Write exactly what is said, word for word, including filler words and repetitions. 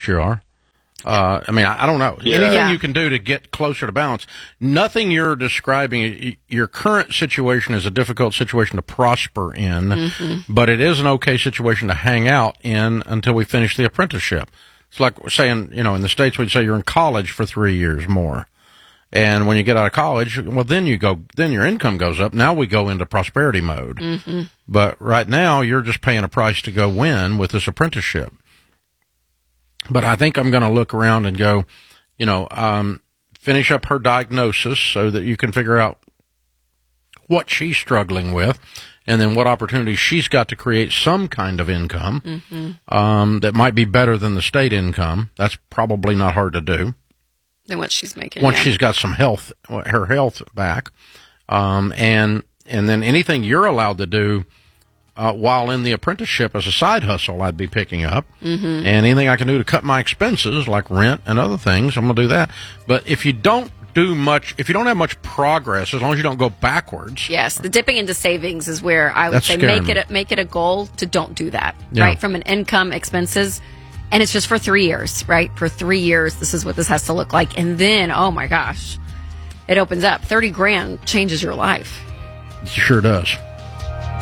you are. Uh, I mean, I, I don't know. Yeah. Anything Yeah. you can do to get closer to balance. Nothing you're describing, your current situation is a difficult situation to prosper in, mm-hmm. but it is an okay situation to hang out in until we finish the apprenticeship. It's like saying, you know, in the States, we'd say you're in college for three years more. And when you get out of college, well, then you go, then your income goes up. Now we go into prosperity mode. Mm-hmm. But right now, you're just paying a price to go win with this apprenticeship. But I think I'm going to look around and go, you know, um, finish up her diagnosis so that you can figure out what she's struggling with and then what opportunities she's got to create some kind of income mm-hmm. um, that might be better than the state income. That's probably not hard to do. Than what she's making. Once yeah. she's got some health, her health back. Um, and, and then anything you're allowed to do Uh, while in the apprenticeship as a side hustle, I'd be picking up. Mm-hmm. And anything I can do to cut my expenses, like rent and other things, I'm going to do that. But if you don't do much, if you don't have much progress, as long as you don't go backwards. Yes, the dipping into savings is where I would That's say scaring make it me. a, make it a goal to don't do that, Yeah. right? From an income, expenses, and it's just for three years, right? For three years, this is what this has to look like. And then, oh my gosh, it opens up. thirty grand changes your life. It sure does.